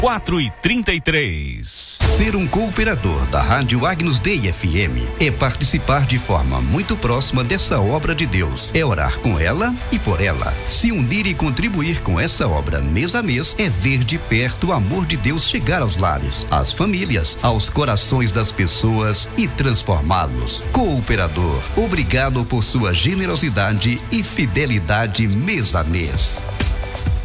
4h33. Ser um cooperador da Rádio Agnus Dei FM é participar de forma muito próxima dessa obra de Deus. É orar com ela e por ela. Se unir e contribuir com essa obra mês a mês é ver de perto o amor de Deus chegar aos lares, às famílias, aos corações das pessoas e transformá-los. Cooperador, obrigado por sua generosidade e fidelidade mês a mês.